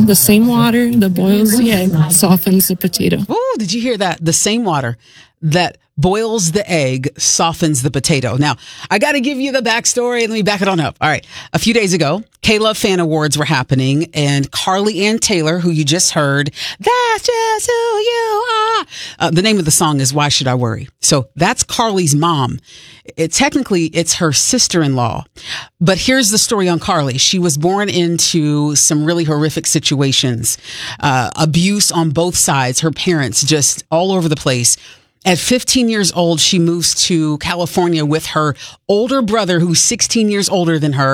The same water that boils the egg softens the potato. Oh, did you hear that? The same water that boils the egg softens the potato. Now, I got to give you the backstory. Let me back it on up. All right. A few days ago, K-Love Fan Awards were happening, and Carly Ann Taylor, who you just heard, that's just who you are. The name of the song is Why Should I Worry? So that's Carly's mom. Technically, it's her sister-in-law. But here's the story on Carly. She was born into some really horrific situations, abuse on both sides, her parents just all over the place. At 15 years old, she moves to California with her older brother, who's 16 years older than her.